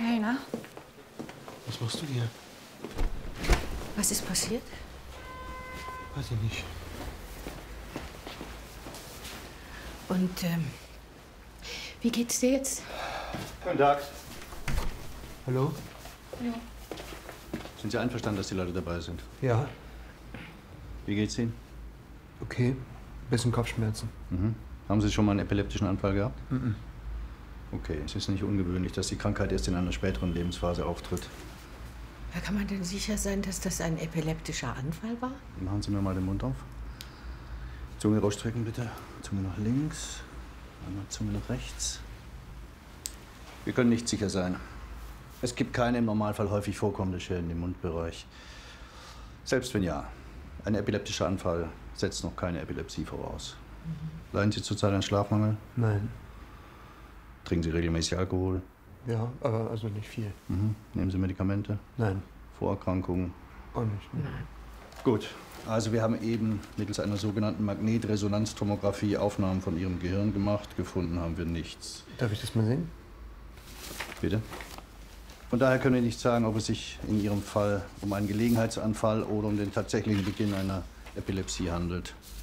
Hey, na? Was machst du hier? Was ist passiert? Weiß ich nicht. Und, wie geht's dir jetzt? Guten Tag. Hallo? Ja. Sind Sie einverstanden, dass die Leute dabei sind? Ja, Wie geht's Ihnen? okay. Bisschen Kopfschmerzen. Mhm. Haben Sie schon mal einen epileptischen Anfall gehabt? Mhm. Okay, es ist nicht ungewöhnlich, dass die Krankheit erst in einer späteren Lebensphase auftritt. Ja, kann man denn sicher sein, dass das ein epileptischer Anfall war? Machen Sie mir mal den Mund auf. Zunge rausstrecken, bitte. Zunge nach links. Einmal Zunge nach rechts. Wir können nicht sicher sein. Es gibt keine im Normalfall häufig vorkommende Schäden im Mundbereich. Selbst wenn ja, ein epileptischer Anfall setzt noch keine Epilepsie voraus. Leiden Sie zurzeit an Schlafmangel? Nein. Trinken Sie regelmäßig Alkohol? Ja, aber also nicht viel. Mhm. Nehmen Sie Medikamente? Nein. Vorerkrankungen? Auch nicht. Ne? Nein. Gut. Also wir haben eben mittels einer sogenannten Magnetresonanztomographie Aufnahmen von Ihrem Gehirn gemacht. Gefunden haben wir nichts. Darf ich das mal sehen? Bitte? Von daher können wir nicht sagen, ob es sich in Ihrem Fall um einen Gelegenheitsanfall oder um den tatsächlichen Beginn einer Epilepsie handelt.